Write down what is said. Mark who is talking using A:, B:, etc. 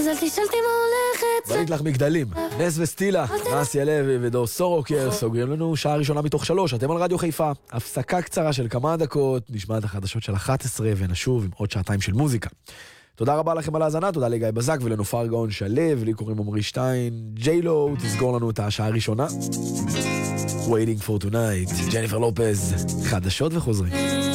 A: אל תשאל אותי מה הולכת.
B: בנית לך מגדלים. נס וסטילה, נאסיה לוי ודור סורוקר סוגרים לנו שעה ראשונה מתוך 3. אתם על רדיו חיפה. הפסקה קצרה של כמה דקות, נשמע את החדשות של 11 ונשוב עם עוד שעתיים של מוזיקה. תודה רבה לכם על ההאזנה, תודה לגיא בזק ולנופר גאון שלב, לי קוראים עמרי שטיין, ג'יילו תסגור לנו את השעה הראשונה. Waiting for tonight, ג'ניפר לופז, חדשות וחוזרים.